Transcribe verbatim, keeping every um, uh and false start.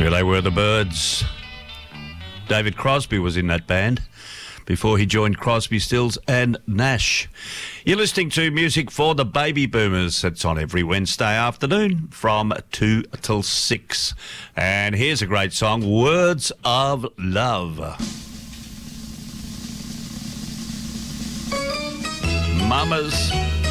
Here they were, the Birds. David Crosby was in that band before he joined Crosby, Stills and Nash. You're listening to Music for the Baby Boomers. It's on every Wednesday afternoon from two till six. And here's a great song, Words of Love. Mamas